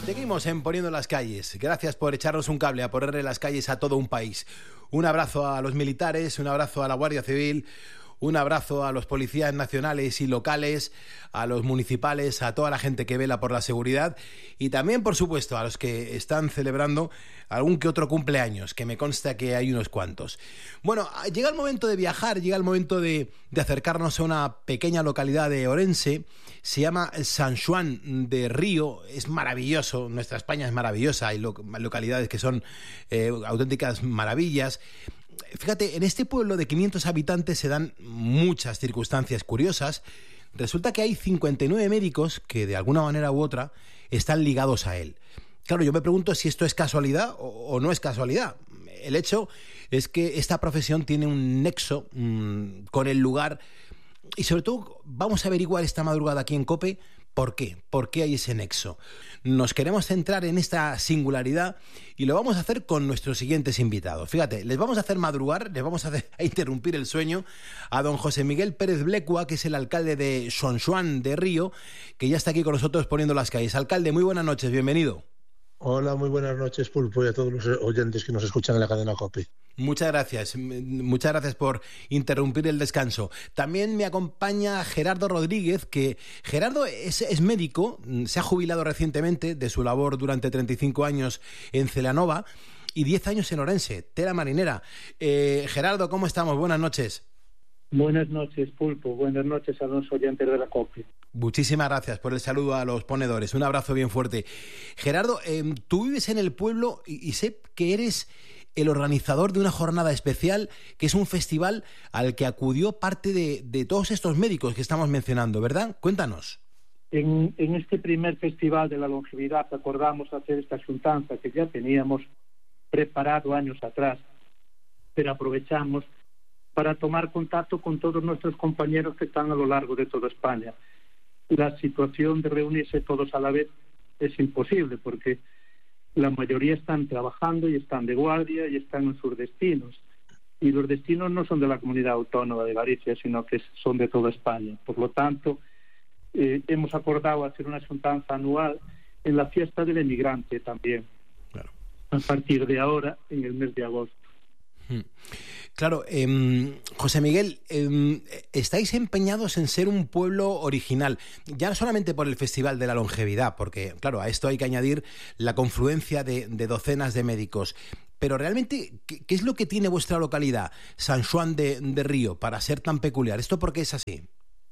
Seguimos en Poniendo las Calles. Gracias por echarnos un cable, a ponerle las calles a todo un país. Un abrazo a los militares, un abrazo a la Guardia Civil, un abrazo a los policías nacionales y locales, a los municipales, a toda la gente que vela por la seguridad y también, por supuesto, a los que están celebrando algún que otro cumpleaños, que me consta que hay unos cuantos. Bueno, llega el momento de viajar, llega el momento de acercarnos a una pequeña localidad de Orense. Se llama San Xoán de Río, es maravilloso, nuestra España es maravillosa, hay localidades que son auténticas maravillas. Fíjate, en este pueblo de 500 habitantes se dan muchas circunstancias curiosas. Resulta que hay 59 médicos que de alguna manera u otra están ligados a él. Claro, yo me pregunto si esto es casualidad o no es casualidad. El hecho es que esta profesión tiene un nexo con el lugar y sobre todo vamos a averiguar esta madrugada aquí en COPE ¿por qué? ¿Por qué hay ese nexo? Nos queremos centrar en esta singularidad y lo vamos a hacer con nuestros siguientes invitados. Fíjate, les vamos a hacer madrugar, les vamos a interrumpir el sueño a don José Miguel Pérez Blecua, que es el alcalde de San Xoán de Río, que ya está aquí con nosotros Poniendo las Calles. Alcalde, muy buenas noches, bienvenido. Hola, muy buenas noches, Pulpo, y a todos los oyentes que nos escuchan en la cadena COPE. Muchas gracias por interrumpir el descanso. También me acompaña Gerardo Rodríguez, que Gerardo es médico, se ha jubilado recientemente de su labor durante 35 años en Celanova y 10 años en Orense, tela marinera. Gerardo, ¿cómo estamos? Buenas noches. Buenas noches, Pulpo. Buenas noches a los oyentes de la COPE. Muchísimas gracias por el saludo a los ponedores. Un abrazo bien fuerte. Gerardo, tú vives en el pueblo y sé que eres el organizador de una jornada especial, que es un festival al que acudió parte de todos estos médicos que estamos mencionando, ¿verdad? Cuéntanos. En este primer festival de la longevidad acordamos hacer esta xuntanza que ya teníamos preparado años atrás, pero aprovechamos para tomar contacto con todos nuestros compañeros que están a lo largo de toda España. La situación de reunirse todos a la vez es imposible porque la mayoría están trabajando y están de guardia y están en sus destinos. Y los destinos no son de la comunidad autónoma de Galicia, sino que son de toda España. Por lo tanto, hemos acordado hacer una xuntanza anual en la fiesta del emigrante también, claro, a partir de ahora, en el mes de agosto. Claro, José Miguel, estáis empeñados en ser un pueblo original, ya no solamente por el Festival de la Longevidad, porque claro, a esto hay que añadir la confluencia de docenas de médicos, pero realmente, ¿qué es lo que tiene vuestra localidad, San Xoán de Río, para ser tan peculiar? ¿Esto por qué es así?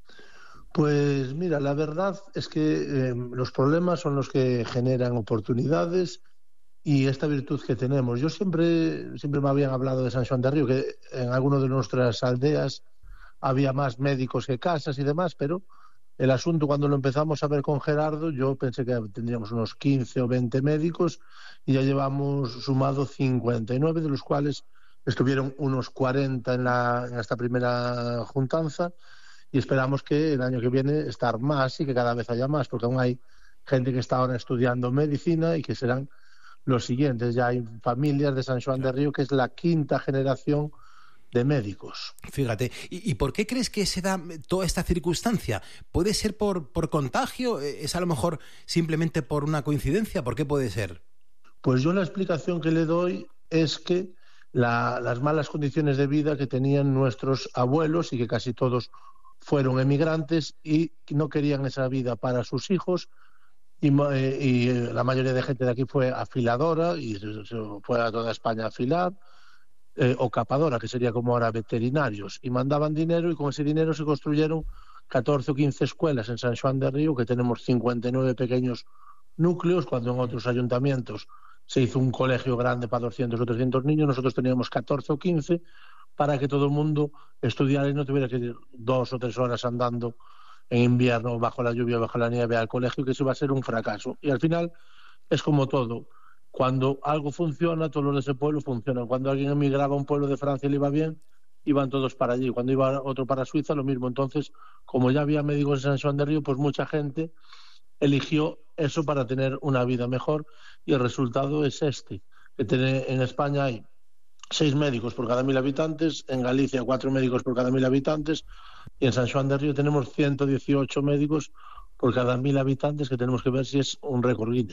Pues mira, la verdad es que los problemas son los que generan oportunidades y esta virtud que tenemos. Yo siempre me habían hablado de San Xoán de Río, que en algunas de nuestras aldeas había más médicos que casas y demás, pero el asunto cuando lo empezamos a ver con Gerardo, yo pensé que tendríamos unos 15 o 20 médicos y ya llevamos sumado 59, de los cuales estuvieron unos 40 en esta primera juntanza y esperamos que el año que viene estar más y que cada vez haya más, porque aún hay gente que está ahora estudiando medicina y que serán los siguientes. Ya hay familias de San Xoán de Río que es la quinta generación de médicos. Fíjate, ¿y por qué crees que se da toda esta circunstancia? ¿Puede ser por contagio? ¿Es a lo mejor simplemente por una coincidencia? ¿Por qué puede ser? Pues yo la explicación que le doy es que las malas condiciones de vida que tenían nuestros abuelos y que casi todos fueron emigrantes y no querían esa vida para sus hijos. Y la mayoría de gente de aquí fue afiladora y se fue a toda España a afilar, o capadora, que sería como ahora veterinarios, y mandaban dinero y con ese dinero se construyeron 14 o 15 escuelas en San Xoán de Río, que tenemos 59 pequeños núcleos, cuando en otros ayuntamientos se hizo un colegio grande para 200 o 300 niños, nosotros teníamos 14 o 15 para que todo el mundo estudiara y no tuviera que ir 2 o 3 horas andando en invierno, bajo la lluvia, bajo la nieve al colegio, que eso va a ser un fracaso. Y al final es como todo. Cuando algo funciona, todos los de ese pueblo funcionan. Cuando alguien emigraba a un pueblo de Francia y le iba bien, iban todos para allí. Cuando iba otro para Suiza, lo mismo. Entonces, como ya había médicos en San Xoán de Río, pues mucha gente eligió eso para tener una vida mejor y el resultado es este. Que en España hay 6 médicos por cada 1.000 habitantes, en Galicia 4 médicos por cada 1.000 habitantes y en San Xoán de Río tenemos 118 médicos por cada 1.000 habitantes, que tenemos que ver si es un récord Guinness.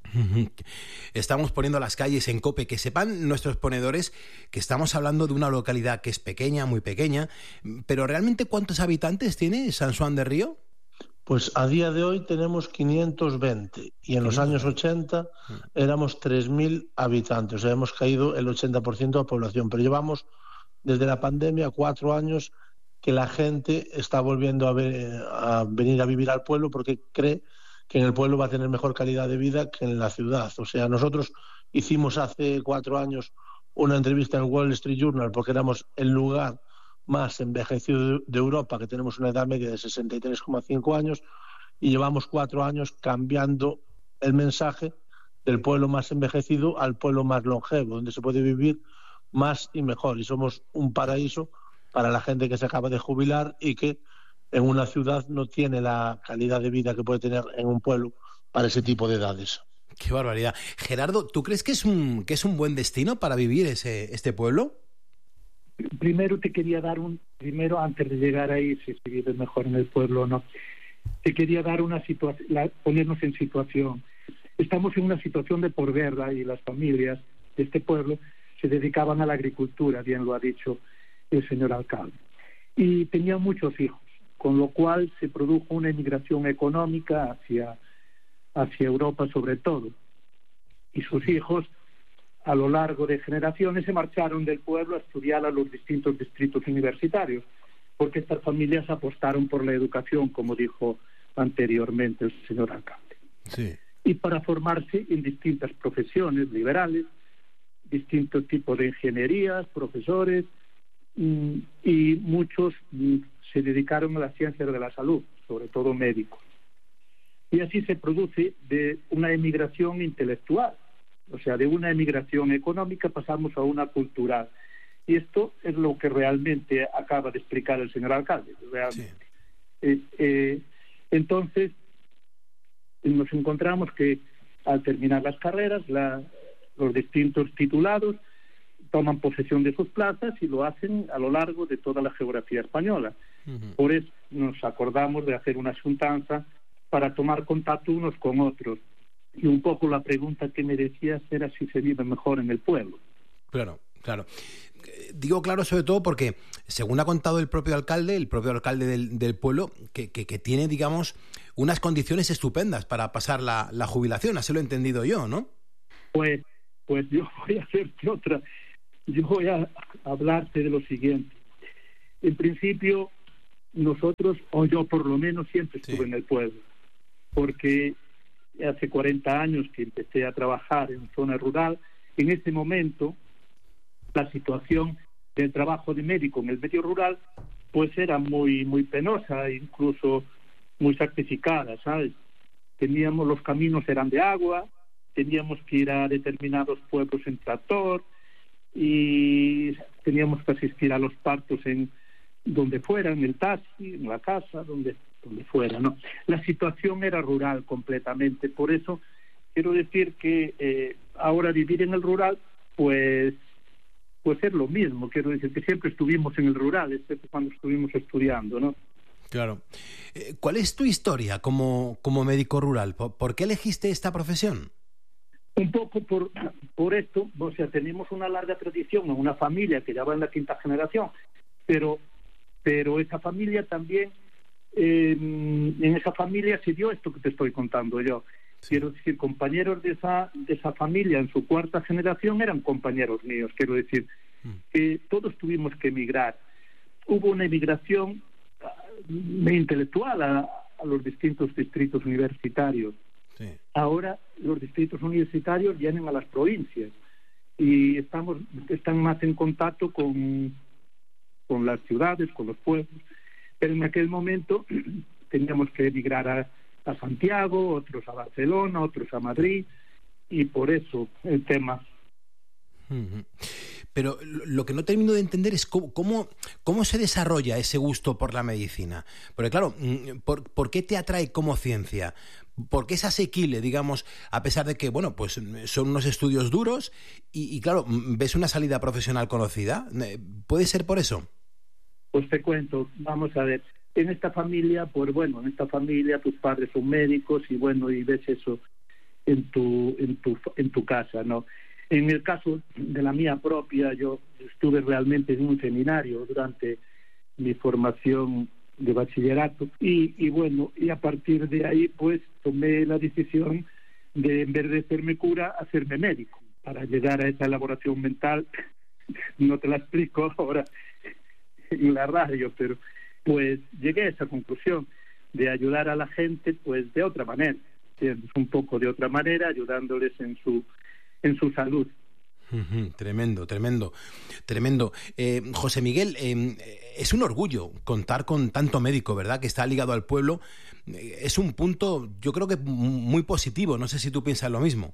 Estamos poniendo las calles en COPE. Que sepan nuestros ponedores que estamos hablando de una localidad que es pequeña, muy pequeña, pero ¿realmente cuántos habitantes tiene San Juan de Río? Pues a día de hoy tenemos 520 y en los años 80 éramos 3.000 habitantes, o sea, hemos caído el 80% de la población, pero llevamos desde la pandemia 4 años que la gente está volviendo a venir a vivir al pueblo porque cree que en el pueblo va a tener mejor calidad de vida que en la ciudad. O sea, nosotros hicimos hace 4 años una entrevista en el Wall Street Journal porque éramos el lugar más envejecido de Europa, que tenemos una edad media de 63,5 años, y llevamos 4 años cambiando el mensaje del pueblo más envejecido al pueblo más longevo, donde se puede vivir más y mejor. Y somos un paraíso para la gente que se acaba de jubilar y que en una ciudad no tiene la calidad de vida que puede tener en un pueblo para ese tipo de edades. ¡Qué barbaridad! Gerardo, ¿tú crees que es un buen destino para vivir este pueblo? Primero te quería dar primero antes de llegar ahí, si se vive mejor en el pueblo o no, te quería dar ponernos en situación. Estamos en una situación de posguerra y las familias de este pueblo se dedicaban a la agricultura, bien lo ha dicho el señor alcalde, y tenían muchos hijos, con lo cual se produjo una emigración económica hacia Europa sobre todo, y sus hijos a lo largo de generaciones se marcharon del pueblo a estudiar a los distintos distritos universitarios, porque estas familias apostaron por la educación, como dijo anteriormente el señor alcalde. Sí. Y para formarse en distintas profesiones liberales, distintos tipos de ingenierías, profesores, y muchos se dedicaron a las ciencias de la salud, sobre todo médicos. Y así se produce de una emigración intelectual. O sea, de una emigración económica pasamos a una cultural. Y esto es lo que realmente acaba de explicar el señor alcalde. Realmente. Sí. Entonces, nos encontramos que al terminar las carreras, los distintos titulados toman posesión de sus plazas y lo hacen a lo largo de toda la geografía española. Por eso nos acordamos de hacer una xuntanza para tomar contacto unos con otros. Y un poco la pregunta que me decías era si se vive mejor en el pueblo. Claro. Digo claro sobre todo porque, según ha contado el propio alcalde del pueblo, que tiene, digamos, unas condiciones estupendas para pasar la jubilación. Así lo he entendido yo, ¿no? Pues yo voy a hacerte otra. Yo voy a hablarte de lo siguiente. En principio, nosotros, o yo por lo menos, siempre estuve en el pueblo. Porque hace 40 años que empecé a trabajar en zona rural. En ese momento, la situación del trabajo de médico en el medio rural pues era muy muy penosa, incluso muy sacrificada, ¿sabes? Los caminos eran de agua, teníamos que ir a determinados pueblos en tractor y teníamos que asistir a los partos en donde fuera, en el taxi, en la casa, donde fuera, ¿no? La situación era rural completamente. Por eso quiero decir que ahora vivir en el rural pues es lo mismo. Quiero decir que siempre estuvimos en el rural, excepto cuando estuvimos estudiando, ¿no? Claro. ¿Cuál es tu historia como médico rural? ¿Por qué elegiste esta profesión? Un poco por esto. O sea, tenemos una larga tradición en una familia que ya va en la 5ª generación, pero esa familia también, en esa familia se dio esto que te estoy contando yo. Sí. Quiero decir, compañeros de esa familia en su 4ª generación eran compañeros míos. Quiero decir que todos tuvimos que emigrar. Hubo una emigración intelectual a los distintos distritos universitarios. Sí. Ahora los distritos universitarios vienen a las provincias y están más en contacto con las ciudades, con los pueblos. Pero en aquel momento teníamos que emigrar a Santiago, otros a Barcelona, otros a Madrid, y por eso el tema. Pero lo que no termino de entender es cómo se desarrolla ese gusto por la medicina. Porque claro, ¿por qué te atrae como ciencia? ¿Por qué es asequible, digamos, a pesar de que, bueno, pues son unos estudios duros y claro, ves una salida profesional conocida? ¿Puede ser por eso? Pues te cuento, vamos a ver. En esta familia, pues bueno, tus padres son médicos y bueno, y ves eso. en tu casa, ¿no? En el caso de la mía propia, yo estuve realmente en un seminario durante mi formación de bachillerato y bueno, y a partir de ahí pues tomé la decisión de, en vez de hacerme cura, hacerme médico. Para llegar a esa elaboración mental, no te la explico ahora en la radio, pero pues llegué a esa conclusión de ayudar a la gente pues de otra manera, ¿entiendes? Un poco de otra manera, ayudándoles en su salud. Tremendo, tremendo, tremendo. José Miguel, es un orgullo contar con tanto médico, ¿verdad?, que está ligado al pueblo. Es un punto, yo creo que muy positivo. No sé si tú piensas lo mismo.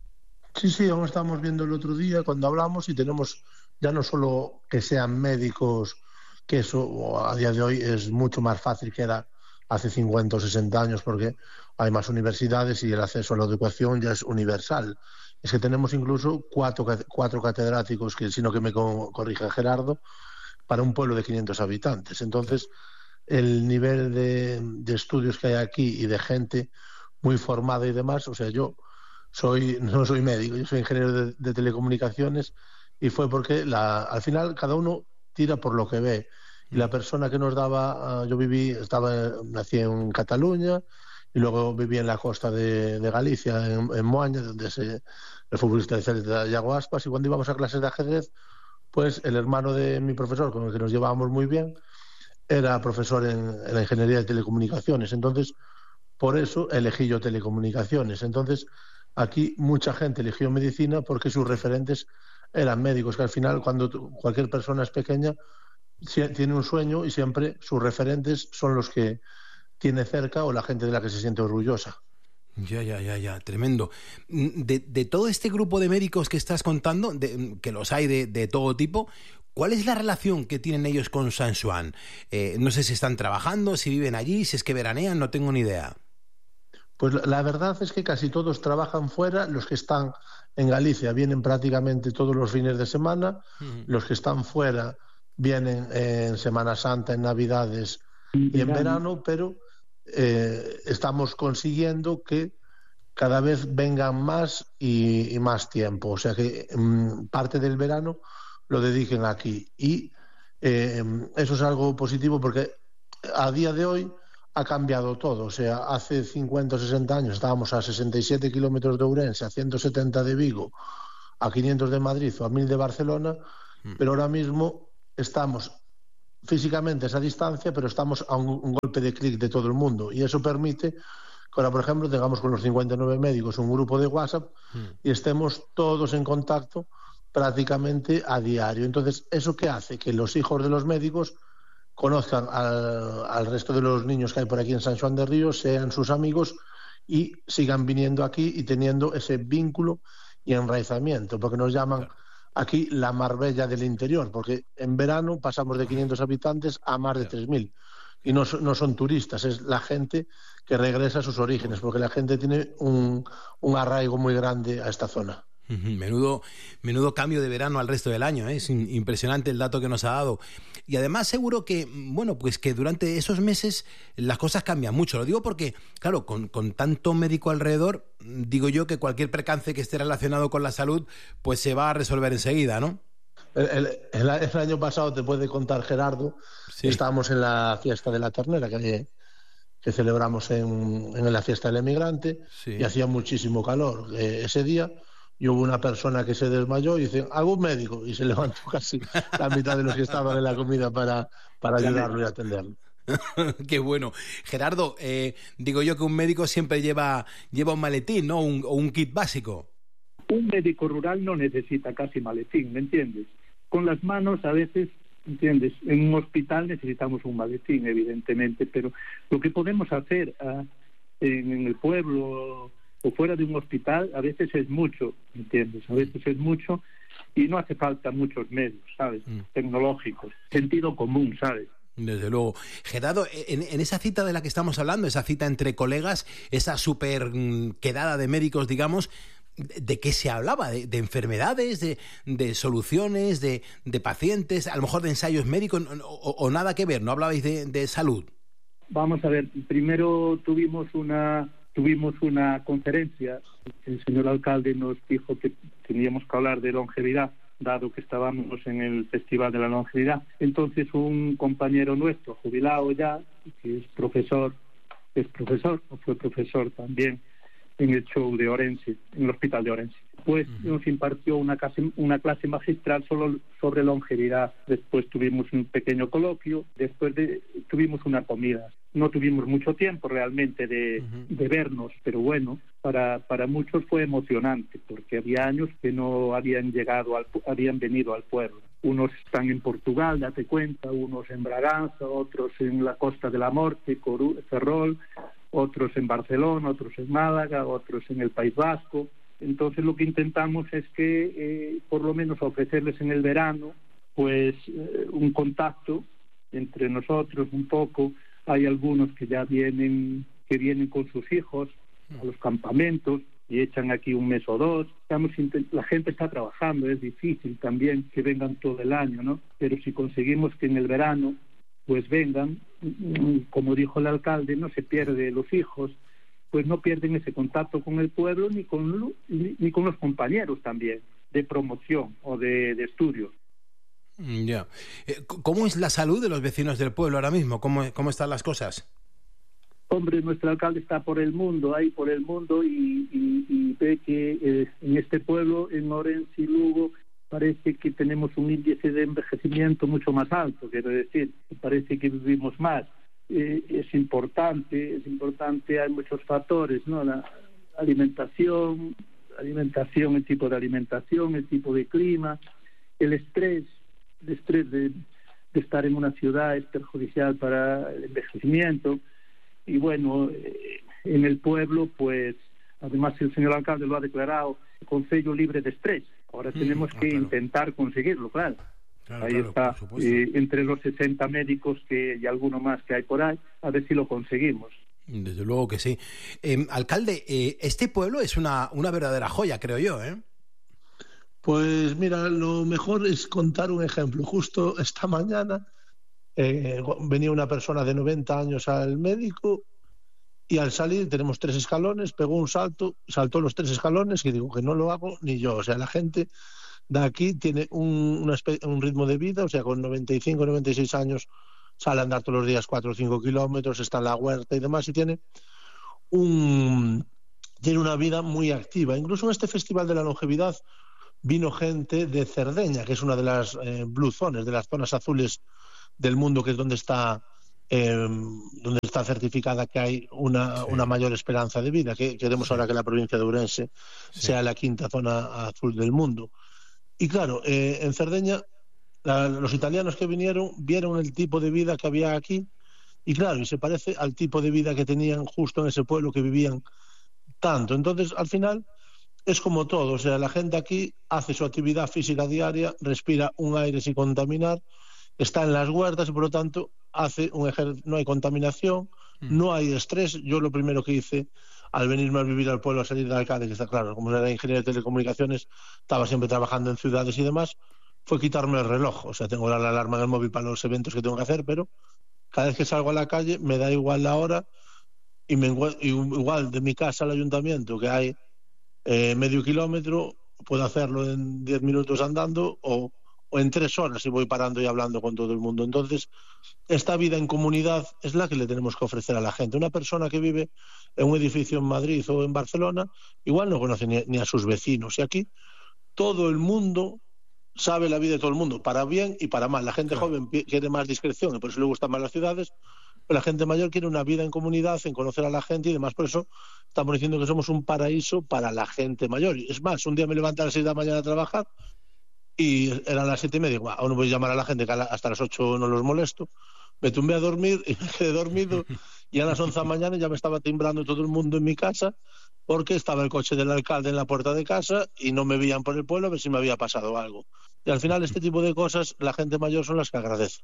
Sí, aún estamos viendo el otro día cuando hablamos y tenemos ya no solo que sean médicos, que eso a día de hoy es mucho más fácil que era hace 50 o 60 años porque hay más universidades y el acceso a la educación ya es universal. Es que tenemos incluso cuatro catedráticos, que sino que me corrija Gerardo, para un pueblo de 500 habitantes. Entonces, el nivel de estudios que hay aquí y de gente muy formada y demás, o sea, yo no soy médico, yo soy ingeniero de telecomunicaciones y fue porque al final cada uno tira por lo que ve. Y la persona que nos daba, nací en Cataluña y luego viví en la costa de Galicia, en Moaña, donde el futbolista de Celta, Iago Aspas, y cuando íbamos a clases de ajedrez, pues el hermano de mi profesor, con el que nos llevábamos muy bien, era profesor en la ingeniería de telecomunicaciones. Entonces, por eso elegí yo telecomunicaciones. Entonces, aquí mucha gente eligió medicina porque sus referentes eran médicos, que al final, cuando cualquier persona es pequeña, tiene un sueño y siempre sus referentes son los que tiene cerca o la gente de la que se siente orgullosa. Ya, tremendo. De todo este grupo de médicos que estás contando, que los hay de todo tipo, ¿cuál es la relación que tienen ellos con San Xoán? No sé si están trabajando, si viven allí, si es que veranean, no tengo ni idea. Pues la verdad es que casi todos trabajan fuera. Los que están en Galicia vienen prácticamente todos los fines de semana. Los que están fuera vienen en Semana Santa, en Navidades y en verano, pero estamos consiguiendo que cada vez vengan más y más tiempo. O sea que parte del verano lo dediquen aquí. Y eso es algo positivo porque a día de hoy ha cambiado todo. O sea, hace 50 o 60 años estábamos a 67 kilómetros de Ourense, a 170 de Vigo, a 500 de Madrid o a 1000 de Barcelona, pero ahora mismo estamos físicamente a esa distancia, pero estamos a un golpe de clic de todo el mundo. Y eso permite que ahora, por ejemplo, tengamos con los 59 médicos un grupo de WhatsApp y estemos todos en contacto prácticamente a diario. Entonces, ¿eso qué hace? Que los hijos de los médicos conozcan al resto de los niños que hay por aquí en San Xoán de Ríos, sean sus amigos y sigan viniendo aquí y teniendo ese vínculo y enraizamiento, porque nos llaman aquí la Marbella del interior, porque en verano pasamos de 500 habitantes a más de 3.000 y no son turistas, es la gente que regresa a sus orígenes, porque la gente tiene un arraigo muy grande a esta zona. Menudo cambio de verano al resto del año, ¿eh? Es impresionante el dato que nos ha dado. Y además seguro que, bueno, pues que durante esos meses las cosas cambian mucho. Lo digo porque, claro, con tanto médico alrededor, digo yo que cualquier percance que esté relacionado con la salud, pues se va a resolver enseguida, ¿no? El año pasado, te puede contar Gerardo, sí. Estábamos en la fiesta de la ternera que celebramos en la fiesta del emigrante, sí. Y hacía muchísimo calor ese día. Y hubo una persona que se desmayó y dice, ¿algún médico? Y se levantó casi la mitad de los que estaban en la comida para ayudarlo y atenderlo. Qué bueno. Gerardo, digo yo que un médico siempre lleva un maletín, ¿no? O un kit básico. Un médico rural no necesita casi maletín, ¿me entiendes? Con las manos a veces, ¿entiendes? En un hospital necesitamos un maletín, evidentemente, pero lo que podemos hacer en el pueblo o fuera de un hospital, a veces es mucho, ¿entiendes? A veces es mucho y no hace falta muchos medios, ¿sabes? Tecnológicos, sentido común, ¿sabes? Desde luego. Gerardo, en esa cita de la que estamos hablando, esa cita entre colegas, esa súper quedada de médicos, digamos, ¿de qué se hablaba? ¿De enfermedades, de soluciones, de pacientes, a lo mejor de ensayos médicos o nada que ver? ¿No hablabais de salud? Vamos a ver, primero tuvimos una tuvimos una conferencia, el señor alcalde nos dijo que teníamos que hablar de longevidad, dado que estábamos en el Festival de la Longevidad. Entonces un compañero nuestro, jubilado ya, que es profesor, o fue profesor también en el show de Orense, en el hospital de Orense, pues nos impartió una clase magistral sobre longevidad. Después tuvimos un pequeño coloquio, tuvimos una comida. No tuvimos mucho tiempo realmente de vernos, pero bueno, para muchos fue emocionante, porque había años que no habían venido al pueblo. Unos están en Portugal, date cuenta, unos en Braganza, otros en la Costa de la Morte, Ferrol, otros en Barcelona, otros en Málaga, otros en el País Vasco. Entonces lo que intentamos es que por lo menos ofrecerles en el verano pues un contacto entre nosotros un poco. Hay algunos que ya vienen con sus hijos a los campamentos y echan aquí un mes o dos. La gente está trabajando, es difícil también que vengan todo el año, ¿no? Pero si conseguimos que en el verano pues vengan, como dijo el alcalde, no se pierde los hijos, pues no pierden ese contacto con el pueblo ni con los compañeros también, de promoción o de estudios. Ya. ¿Cómo es la salud de los vecinos del pueblo ahora mismo? ¿Cómo están las cosas? Hombre, nuestro alcalde está por el mundo y ve que en este pueblo, en Orense y Lugo, parece que tenemos un índice de envejecimiento mucho más alto, quiero decir, parece que vivimos más. Es importante, hay muchos factores, ¿no? La alimentación, el tipo de alimentación, el tipo de clima, el estrés de estar en una ciudad es perjudicial para el envejecimiento. Y bueno, en el pueblo, pues, además el señor alcalde lo ha declarado, concello libre de estrés. Ahora tenemos que intentar conseguirlo, claro. Ahí está, entre los 60 médicos y alguno más que hay por ahí, a ver si lo conseguimos. Desde luego que sí. Alcalde, este pueblo es una verdadera joya, creo yo, ¿eh? Pues mira, lo mejor es contar un ejemplo. Justo esta mañana venía una persona de 90 años al médico y al salir tenemos 3 escalones, pegó un saltó los 3 escalones y digo que no lo hago ni yo. O sea, la gente de aquí tiene un ritmo de vida, o sea, con 95, 96 años sale a andar todos los días 4 o 5 kilómetros, está en la huerta y demás, y tiene una vida muy activa. Incluso en este Festival de la Longevidad vino gente de Cerdeña, que es una de las blue zones, de las zonas azules del mundo, que es donde está certificada que hay una mayor esperanza de vida, que queremos ahora que la provincia de Ourense sea la 5ª zona azul del mundo. Y claro, en Cerdeña los italianos que vinieron vieron el tipo de vida que había aquí y claro, y se parece al tipo de vida que tenían justo en ese pueblo, que vivían tanto. Entonces, al final, es como todo, o sea, la gente aquí hace su actividad física diaria, respira un aire sin contaminar, está en las huertas y por lo tanto no hay contaminación, no hay estrés. Yo lo primero que hice al venirme a vivir al pueblo, a salir de alcalde, que está claro, como era ingeniero de telecomunicaciones, estaba siempre trabajando en ciudades y demás, fue quitarme el reloj. O sea, tengo la alarma en el móvil para los eventos que tengo que hacer, pero cada vez que salgo a la calle me da igual la hora y igual de mi casa al ayuntamiento, que hay medio kilómetro, puedo hacerlo en 10 minutos andando o en 3 horas si voy parando y hablando con todo el mundo. Entonces, esta vida en comunidad es la que le tenemos que ofrecer a la gente. Una persona que vive en un edificio en Madrid o en Barcelona igual no conoce ni a sus vecinos. Y aquí todo el mundo sabe la vida de todo el mundo, para bien y para mal. La gente joven quiere más discreción y por eso le gustan más las ciudades, pero la gente mayor quiere una vida en comunidad, en conocer a la gente y demás. Por eso estamos diciendo que somos un paraíso para la gente mayor. Y es más, un día me levanté a las 6 de la mañana a trabajar y eran las 7:30, digo, aún no voy a llamar a la gente, que hasta las 8 no los molesto. Me tumbé a dormir y me quedé dormido y a las 11 de la mañana ya me estaba timbrando todo el mundo en mi casa porque estaba el coche del alcalde en la puerta de casa y no me veían por el pueblo a ver si me había pasado algo. Y al final este tipo de cosas la gente mayor son las que agradece.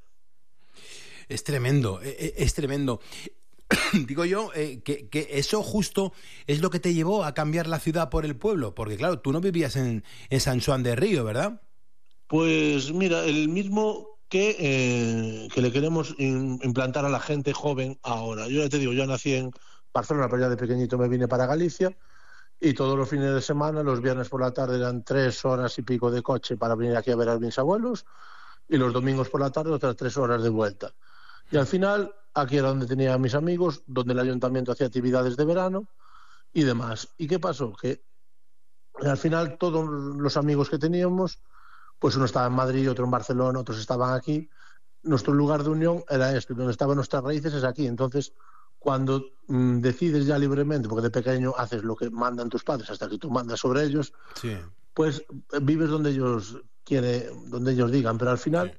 Es tremendo, es tremendo. Digo yo que eso justo es lo que te llevó a cambiar la ciudad por el pueblo, porque claro, tú no vivías en San Juan de Río, ¿verdad? Pues mira, el mismo que le queremos implantar a la gente joven ahora. Yo ya te digo, yo nací en Barcelona, pero ya de pequeñito me vine para Galicia, y todos los fines de semana, los viernes por la tarde eran 3 horas y pico de coche para venir aquí a ver a mis abuelos, y los domingos por la tarde otras 3 horas de vuelta. Y al final, aquí era donde tenía a mis amigos, donde el ayuntamiento hacía actividades de verano y demás. ¿Y qué pasó? Que al final todos los amigos que teníamos, pues uno estaba en Madrid, otro en Barcelona, otros estaban aquí. Nuestro lugar de unión era este, donde estaban nuestras raíces es aquí. Entonces, cuando decides ya libremente, porque de pequeño haces lo que mandan tus padres hasta que tú mandas sobre ellos, Sí. pues vives donde ellos donde ellos digan, pero al final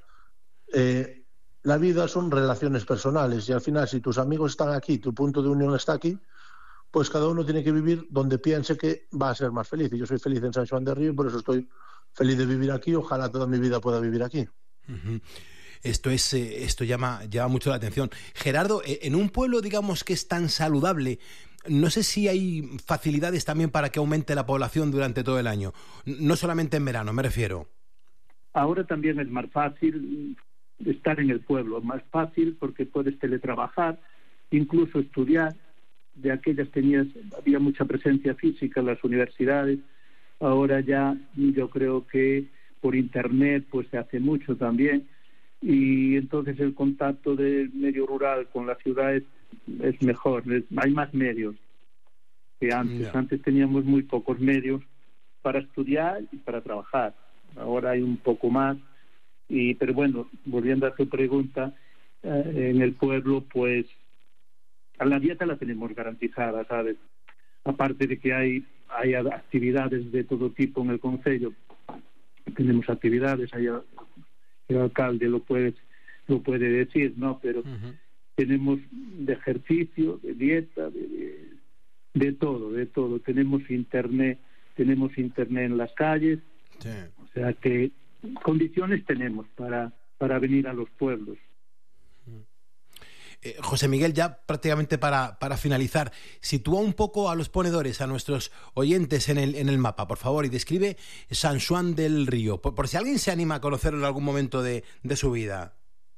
la vida son relaciones personales y al final si tus amigos están aquí, tu punto de unión está aquí, pues cada uno tiene que vivir donde piense que va a ser más feliz. Y yo soy feliz en San Xoán de Río, por eso estoy feliz de vivir aquí. Ojalá toda mi vida pueda vivir aquí. Uh-huh. Esto llama mucho la atención. Gerardo, en un pueblo, digamos, que es tan saludable, no sé si hay facilidades también para que aumente la población durante todo el año, no solamente en verano, me refiero. Ahora también es más fácil estar en el pueblo, más fácil porque puedes teletrabajar, incluso estudiar. De aquellas había mucha presencia física en las universidades, ahora ya yo creo que por internet pues se hace mucho también, y entonces el contacto del medio rural con la ciudad es mejor, hay más medios que antes. Yeah. Antes teníamos muy pocos medios para estudiar y para trabajar, ahora hay un poco más, pero bueno, volviendo a tu pregunta, en el pueblo pues a la dieta la tenemos garantizada, ¿sabes? Aparte de que hay actividades de todo tipo en el concello, tenemos actividades, el alcalde lo puede decir, ¿no? Pero tenemos de ejercicio, de dieta, de todo. Tenemos internet en las calles, Sí. O sea que condiciones tenemos para venir a los pueblos. José Miguel, ya prácticamente para finalizar, sitúa un poco a los ponedores, a nuestros oyentes en el mapa, por favor, y describe San Xoán del Río, por si alguien se anima a conocerlo en algún momento de su vida.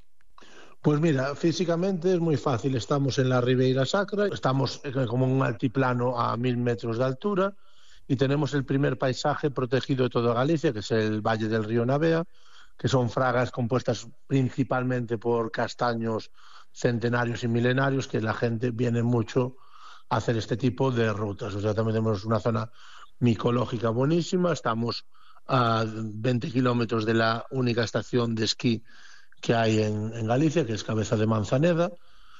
Pues mira, físicamente es muy fácil. Estamos en la Ribeira Sacra, estamos como en un altiplano a 1000 metros de altura y tenemos el primer paisaje protegido de toda Galicia, que es el Valle del Río Navea, que son fragas compuestas principalmente por castaños centenarios y milenarios, que la gente viene mucho a hacer este tipo de rutas. O sea, también tenemos una zona micológica buenísima, estamos a 20 kilómetros de la única estación de esquí que hay en Galicia, que es Cabeza de Manzaneda,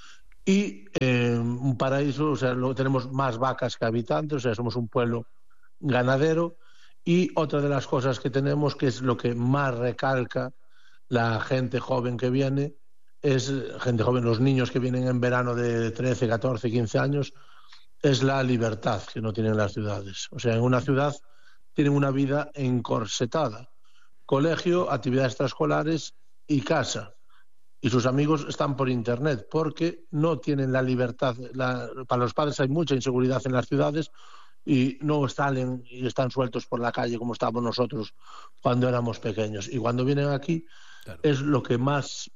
y un paraíso, o sea, tenemos más vacas que habitantes, o sea, somos un pueblo ganadero, y otra de las cosas que tenemos, que es lo que más recalca la gente joven que viene, es gente joven, los niños que vienen en verano de 13, 14, 15 años, es la libertad que no tienen las ciudades. O sea, en una ciudad tienen una vida encorsetada. Colegio, actividades extraescolares y casa. Y sus amigos están por internet porque no tienen la libertad. Para los padres hay mucha inseguridad en las ciudades y no salen y están sueltos por la calle como estábamos nosotros cuando éramos pequeños. Y cuando vienen aquí, claro, es lo que más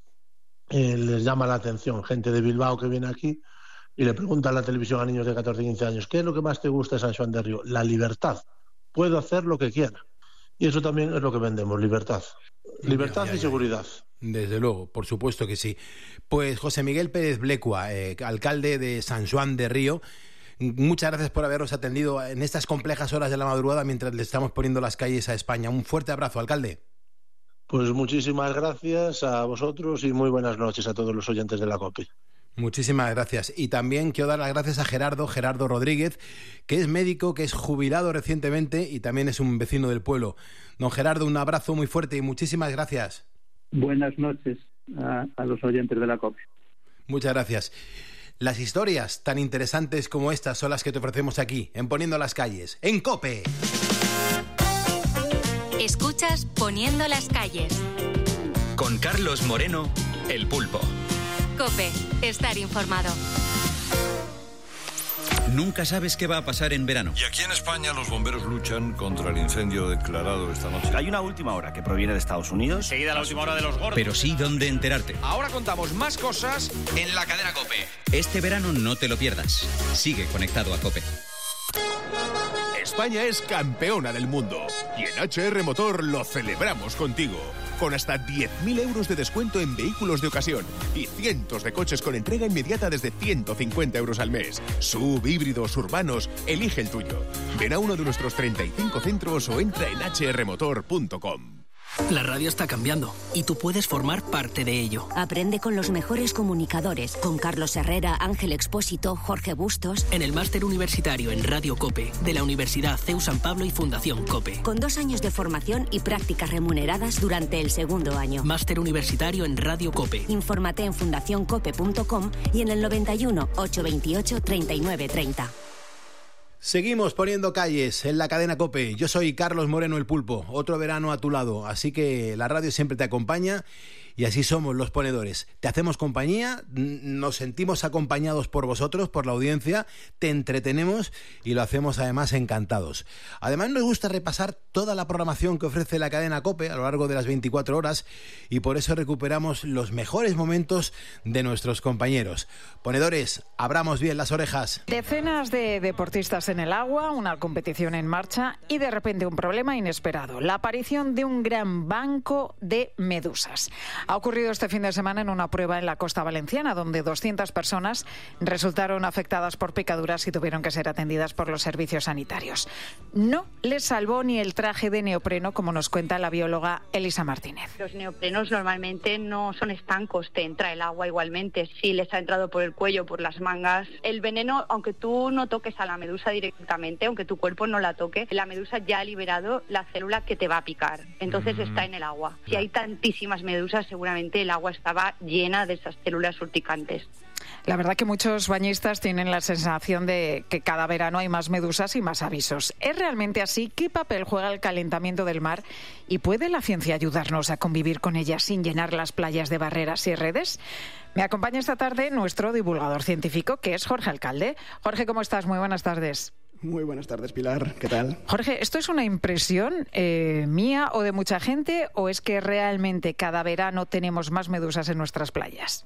les llama la atención. Gente de Bilbao que viene aquí y le pregunta a la televisión a niños de 14 y 15 años, ¿qué es lo que más te gusta de San Xoán de Río? La libertad. Puedo hacer lo que quiera. Y eso también es lo que vendemos, libertad. Libertad y seguridad. Desde luego, por supuesto que sí. Pues José Miguel Pérez Blecua, alcalde de San Xoán de Río, muchas gracias por habernos atendido en estas complejas horas de la madrugada mientras le estamos poniendo las calles a España. Un fuerte abrazo, alcalde. Pues muchísimas gracias a vosotros y muy buenas noches a todos los oyentes de la COPE. Muchísimas gracias. Y también quiero dar las gracias a Gerardo Rodríguez, que es médico, que es jubilado recientemente y también es un vecino del pueblo. Don Gerardo, un abrazo muy fuerte y muchísimas gracias. Buenas noches a los oyentes de la COPE. Muchas gracias. Las historias tan interesantes como estas son las que te ofrecemos aquí, en Poniendo las Calles, en COPE. Escuchas Poniendo las Calles. Con Carlos Moreno, El Pulpo. COPE, estar informado. Nunca sabes qué va a pasar en verano. Y aquí en España los bomberos luchan contra el incendio declarado esta noche. Hay una última hora que proviene de Estados Unidos. Seguida la última hora de los gordos. Pero sí dónde enterarte. Ahora contamos más cosas en la cadena COPE. Este verano no te lo pierdas. Sigue conectado a COPE. España es campeona del mundo y en HR Motor lo celebramos contigo. Con hasta 10.000 euros de descuento en vehículos de ocasión y cientos de coches con entrega inmediata desde 150 euros al mes. SUV, híbridos, urbanos, elige el tuyo. Ven a uno de nuestros 35 centros o entra en hrmotor.com. La radio está cambiando y tú puedes formar parte de ello. Aprende con los mejores comunicadores, con Carlos Herrera, Ángel Expósito, Jorge Bustos. En el máster universitario en Radio COPE de la Universidad CEU San Pablo y Fundación COPE. Con 2 años de formación y prácticas remuneradas durante el segundo año. Máster universitario en Radio COPE. Infórmate en fundacioncope.com y en el 91 828 3930. Seguimos poniendo calles en la cadena COPE. Yo soy Carlos Moreno el Pulpo, otro verano a tu lado, así que la radio siempre te acompaña y así somos los ponedores. Te hacemos compañía, nos sentimos acompañados por vosotros, por la audiencia, te entretenemos y lo hacemos además encantados. Además nos gusta repasar toda la programación que ofrece la cadena COPE a lo largo de las 24 horas y por eso recuperamos los mejores momentos de nuestros compañeros. Ponedores, abramos bien las orejas. Decenas de deportistas en el agua, una competición en marcha y de repente un problema inesperado, la aparición de un gran banco de medusas. Ha ocurrido este fin de semana en una prueba en la costa valenciana, donde 200 personas resultaron afectadas por picaduras y tuvieron que ser atendidas por los servicios sanitarios. No les salvó ni el traje de neopreno, como nos cuenta la bióloga Elisa Martínez. Los neoprenos normalmente no son estancos, te entra el agua igualmente. Si les ha entrado por el cuello, por las mangas, el veneno, aunque tú no toques a la medusa directamente, aunque tu cuerpo no la toque, la medusa ya ha liberado la célula que te va a picar. Entonces está en el agua. Si hay tantísimas medusas, seguramente el agua estaba llena de esas células urticantes. La verdad que muchos bañistas tienen la sensación de que cada verano hay más medusas y más avisos. ¿Es realmente así? ¿Qué papel juega el calentamiento del mar? ¿Y puede la ciencia ayudarnos a convivir con ellas sin llenar las playas de barreras y redes? Me acompaña esta tarde nuestro divulgador científico, que es Jorge Alcalde. Jorge, ¿cómo estás? Muy buenas tardes. Muy buenas tardes, Pilar. ¿Qué tal? Jorge, ¿esto es una impresión mía o de mucha gente o es que realmente cada verano tenemos más medusas en nuestras playas?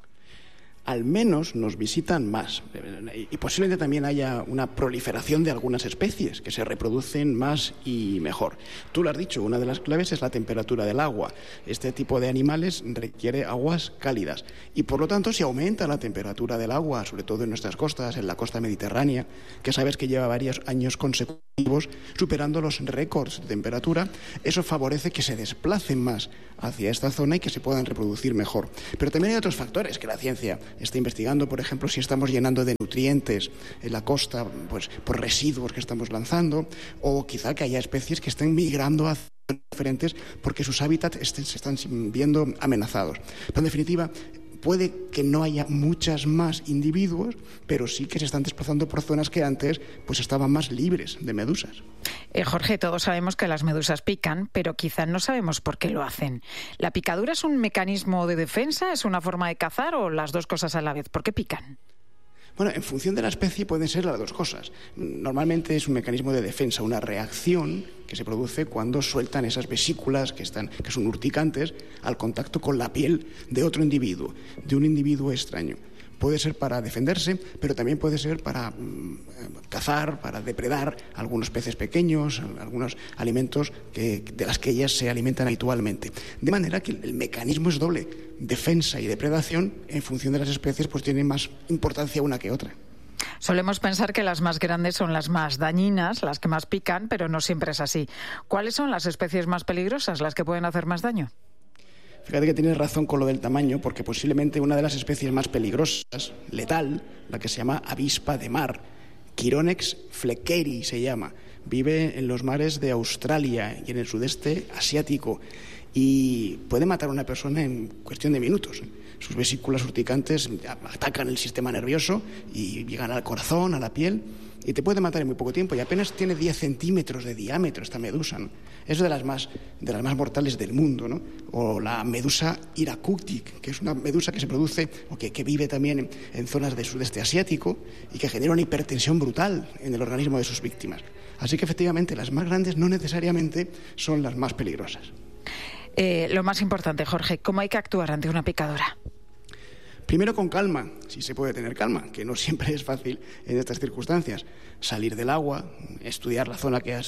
Al menos nos visitan más y posiblemente también haya una proliferación de algunas especies que se reproducen más y mejor. Tú lo has dicho, una de las claves es la temperatura del agua. Este tipo de animales requiere aguas cálidas y por lo tanto si aumenta la temperatura del agua, sobre todo en nuestras costas, en la costa mediterránea, que sabes que lleva varios años consecutivos superando los récords de temperatura, eso favorece que se desplacen más hacia esta zona y que se puedan reproducir mejor. Pero también hay otros factores que la ciencia está investigando, por ejemplo, si estamos llenando de nutrientes en la costa, pues por residuos que estamos lanzando, o quizá que haya especies que estén migrando a zonas diferentes porque sus hábitats se están viendo amenazados. Pero en definitiva, puede que no haya muchas más individuos, pero sí que se están desplazando por zonas que antes pues estaban más libres de medusas. Jorge, todos sabemos que las medusas pican, pero quizá no sabemos por qué lo hacen. ¿La picadura es un mecanismo de defensa, es una forma de cazar o las dos cosas a la vez? ¿Por qué pican? Bueno, en función de la especie pueden ser las dos cosas. Normalmente es un mecanismo de defensa, una reacción que se produce cuando sueltan esas vesículas que son urticantes al contacto con la piel de otro individuo, de un individuo extraño. Puede ser para defenderse, pero también puede ser para cazar, para depredar algunos peces pequeños, algunos alimentos de las que ellas se alimentan habitualmente. De manera que el mecanismo es doble, defensa y depredación, en función de las especies, pues tienen más importancia una que otra. Solemos pensar que las más grandes son las más dañinas, las que más pican, pero no siempre es así. ¿Cuáles son las especies más peligrosas, las que pueden hacer más daño? Fíjate que tienes razón con lo del tamaño, porque posiblemente una de las especies más peligrosas, letal, la que se llama avispa de mar, Chironex fleckeri se llama, vive en los mares de Australia y en el sudeste asiático y puede matar a una persona en cuestión de minutos. Sus vesículas urticantes atacan el sistema nervioso y llegan al corazón, a la piel, y te puede matar en muy poco tiempo, y apenas tiene 10 centímetros de diámetro esta medusa, ¿no? Es de las más mortales del mundo, ¿no? O la medusa Irakutic, que es una medusa que se produce o que vive también en zonas del sudeste asiático y que genera una hipertensión brutal en el organismo de sus víctimas. Así que efectivamente las más grandes no necesariamente son las más peligrosas. Lo más importante, Jorge, ¿cómo hay que actuar ante una picadura? Primero con calma, si se puede tener calma, que no siempre es fácil en estas circunstancias. Salir del agua, estudiar la zona que ha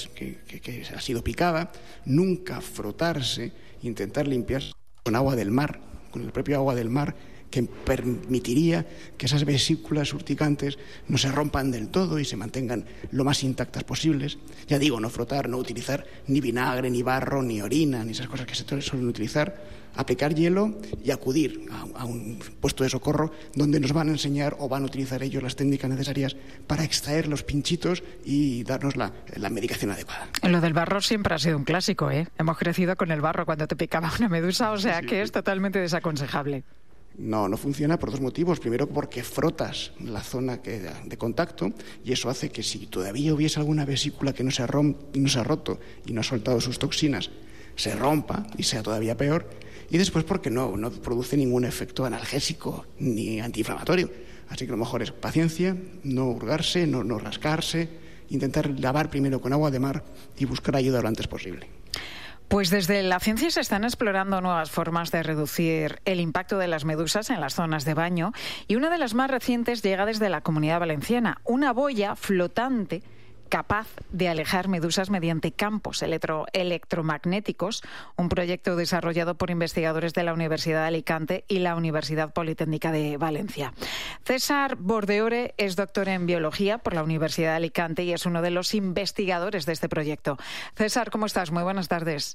sido picada, nunca frotarse, intentar limpiarse con agua del mar, con el propio agua del mar, que permitiría que esas vesículas urticantes no se rompan del todo y se mantengan lo más intactas posibles. Ya digo, no frotar, no utilizar ni vinagre, ni barro, ni orina, ni esas cosas que se suelen utilizar. Aplicar hielo y acudir a un puesto de socorro donde nos van a enseñar o van a utilizar ellos las técnicas necesarias para extraer los pinchitos y darnos la medicación adecuada. Lo del barro siempre ha sido un clásico, ¿eh? Hemos crecido con el barro cuando te picaba una medusa, o sea que es totalmente desaconsejable. No funciona por dos motivos. Primero, porque frotas la zona de contacto y eso hace que si todavía hubiese alguna vesícula que no se ha roto y no ha soltado sus toxinas, se rompa y sea todavía peor. Y después porque no produce ningún efecto analgésico ni antiinflamatorio. Así que lo mejor es paciencia, no hurgarse, no rascarse, intentar lavar primero con agua de mar y buscar ayuda lo antes posible. Pues desde la ciencia se están explorando nuevas formas de reducir el impacto de las medusas en las zonas de baño y una de las más recientes llega desde la Comunidad Valenciana, una boya flotante capaz de alejar medusas mediante campos electromagnéticos, un proyecto desarrollado por investigadores de la Universidad de Alicante y la Universidad Politécnica de Valencia. César Bordeore es doctor en biología por la Universidad de Alicante y es uno de los investigadores de este proyecto. César, ¿cómo estás? Muy buenas tardes.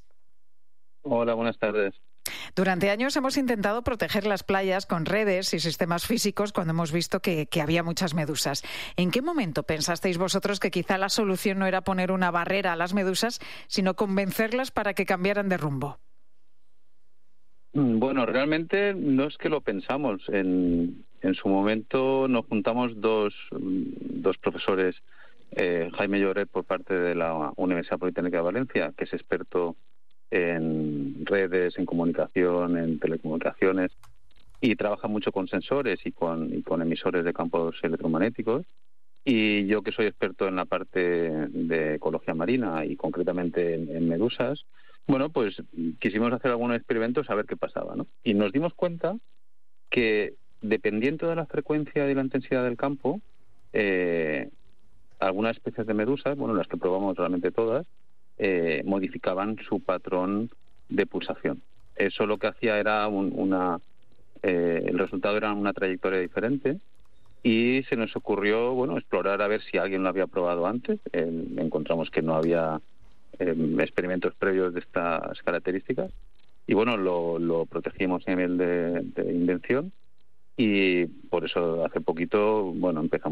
Hola, buenas tardes. Durante años hemos intentado proteger las playas con redes y sistemas físicos cuando hemos visto que había muchas medusas. ¿En qué momento pensasteis vosotros que quizá la solución no era poner una barrera a las medusas, sino convencerlas para que cambiaran de rumbo? Bueno, realmente no es que lo pensamos. En su momento nos juntamos dos profesores, Jaime Lloret por parte de la Universidad Politécnica de Valencia, que es experto en redes, en comunicación, en telecomunicaciones, y trabaja mucho con sensores y con emisores de campos electromagnéticos. Y yo, que soy experto en la parte de ecología marina y concretamente en medusas, bueno, pues quisimos hacer algunos experimentos a ver qué pasaba, ¿no? Y nos dimos cuenta que dependiendo de la frecuencia y la intensidad del campo, algunas especies de medusas, bueno, las que probamos realmente todas, modificaban su patrón de pulsación. Eso lo que hacía era el resultado era una trayectoria diferente y se nos ocurrió, bueno, explorar a ver si alguien lo había probado antes. Encontramos que no había experimentos previos de estas características y bueno, lo protegimos a nivel de invención y por eso hace poquito, bueno, empezamos